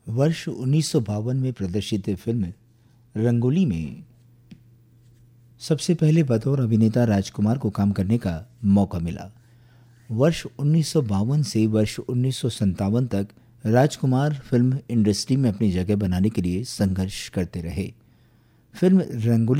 वर्ष 1952 में प्रदर्शित फिल्म रंगोली में सबसे पहले बतौर अभिनेता राजकुमार को काम करने का मौका मिला। वर्ष 1952 से वर्ष 1957 तक राजकुमार फिल्म इंडस्ट्री में अपनी जगह बनाने के लिए संघर्ष करते रहे। फिल्म रंगोली